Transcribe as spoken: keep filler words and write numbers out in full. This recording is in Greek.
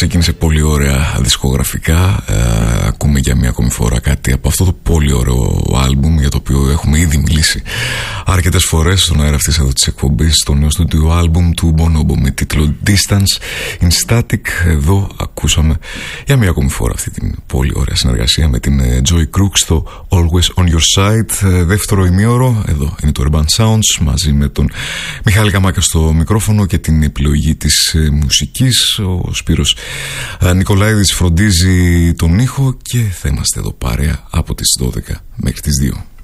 ξεκίνησε πολύ ωραία δισκογραφικά. ε, Ακούμε για μία ακόμη φορά κάτι από αυτό το πολύ ωραίο άλμπουμ, για το οποίο έχουμε ήδη μιλήσει αρκετές φορές στον αέρα αυτής εδώ της εκπομπής, το νέο στούντιο άλμπουμ του Bonobo με τίτλο Distance in Static. Εδώ ακούσαμε για μία ακόμη φορά αυτή την πολύ ωραία συνεργασία με την Joy Crook στο Always on Your Side. Δεύτερο ημίωρο, εδώ είναι το Urban Sounds μαζί με τον Μιχάλη Καμάκα στο μικρόφωνο και την επιλογή της μουσικής. Ο Σπύρος Νικολαίδης φροντίζει τον ήχο και θα είμαστε εδώ παρέα από τις δώδεκα μέχρι τις δύο.